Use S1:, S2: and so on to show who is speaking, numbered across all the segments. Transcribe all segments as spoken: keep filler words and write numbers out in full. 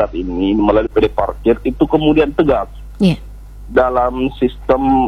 S1: pusat ini melalui P D Parkir itu kemudian tegas
S2: yeah.
S1: dalam sistem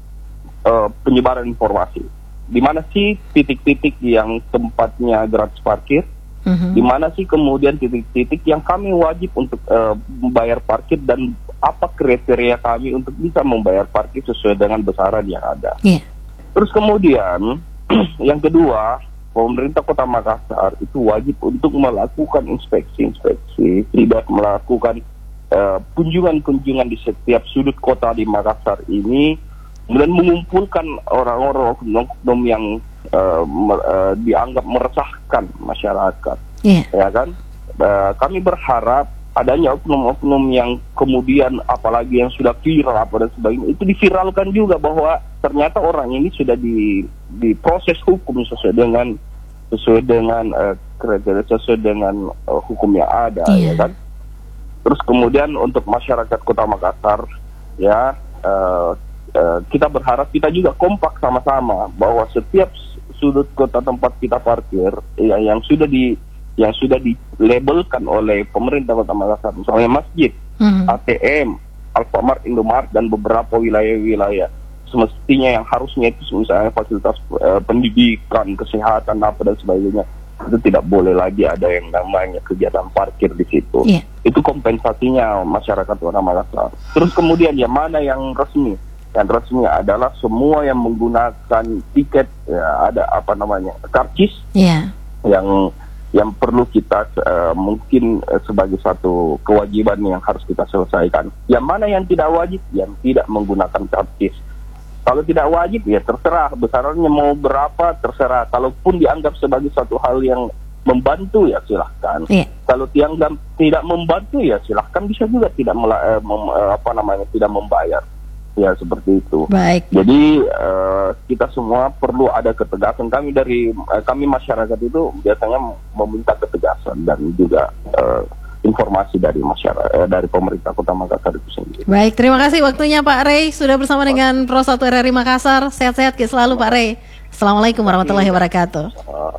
S1: uh, penyebaran informasi. Di mana sih titik-titik yang tempatnya gratis parkir?
S2: Mm-hmm.
S1: Di mana sih kemudian titik-titik yang kami wajib untuk uh, membayar parkir dan apa kriteria kami untuk bisa membayar parkir sesuai dengan besaran yang ada?
S2: Yeah.
S1: Terus kemudian yang kedua, pemerintah Kota Makassar itu wajib untuk melakukan inspeksi-inspeksi, tidak melakukan uh, kunjungan-kunjungan di setiap sudut kota di Makassar ini, kemudian mengumpulkan orang-orang oknum yang uh, mer- uh, dianggap meresahkan masyarakat,
S2: yeah.
S1: ya kan? Uh, kami berharap adanya oknum-oknum yang kemudian apalagi yang sudah viral apa dan sebagainya itu diviralkan juga bahwa ternyata orang ini sudah di diproses hukum sesuai dengan sesuai dengan uh, kriteria sesuai dengan uh, hukum yang ada,
S2: yeah.
S1: ya kan? Terus kemudian untuk masyarakat Kota Makassar, ya. Uh, Uh, kita berharap kita juga kompak sama-sama bahwa setiap sudut kota tempat kita parkir ya, yang sudah di yang sudah dilabelkan oleh pemerintah Kota Makassar, misalnya masjid, mm-hmm. A T M, Alfamart, Indomaret dan beberapa wilayah-wilayah semestinya yang harusnya itu misalnya fasilitas uh, pendidikan, kesehatan apa dan sebagainya itu tidak boleh lagi ada yang namanya kegiatan parkir di situ.
S2: Yeah.
S1: Itu kompensasinya masyarakat Kota Makassar. Terus kemudian ya mana yang resmi? Yang resmi adalah semua yang menggunakan tiket, ya, ada apa namanya karcis,
S2: yeah.
S1: yang yang perlu kita uh, mungkin uh, sebagai satu kewajiban yang harus kita selesaikan. Yang mana yang tidak wajib, yang tidak menggunakan karcis. Kalau tidak wajib ya terserah besarannya mau berapa terserah. Kalaupun dianggap sebagai satu hal yang membantu ya silahkan.
S2: Yeah.
S1: Kalau dianggap tidak membantu ya silahkan bisa juga tidak mela- uh, mem- uh, apa namanya tidak membayar. Ya seperti itu.
S2: Baik.
S1: Jadi uh, kita semua perlu ada ketegasan. Kami dari uh, kami masyarakat itu biasanya meminta ketegasan dan juga uh, informasi dari masyarakat uh, dari pemerintah Kota Makassar itu sendiri.
S2: Baik, terima kasih waktunya Pak Rey sudah bersama dengan Pro satu R R I Makassar. Sehat-sehat selalu Pak Rey. Assalamualaikum warahmatullahi wabarakatuh.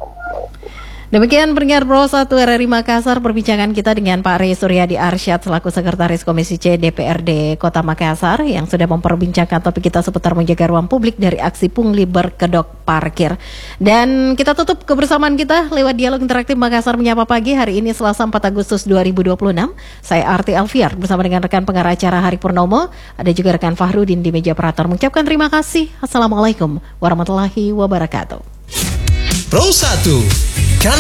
S2: Demikian pendengar Pro satu R R I Makassar, perbincangan kita dengan Pak Rey Suryadi Arsyad selaku Sekretaris Komisi C D P R D Kota Makassar yang sudah memperbincangkan topik kita seputar menjaga ruang publik dari aksi pungli berkedok parkir. Dan kita tutup kebersamaan kita lewat dialog interaktif Makassar Menyapa Pagi hari ini Selasa empat Agustus dua ribu dua puluh enam. Saya Arti Alfiar bersama dengan rekan pengarah acara Hari Purnomo, ada juga rekan Fahrudin di meja operator. Mengucapkan terima kasih. Assalamualaikum warahmatullahi wabarakatuh.
S3: Pro satu, karena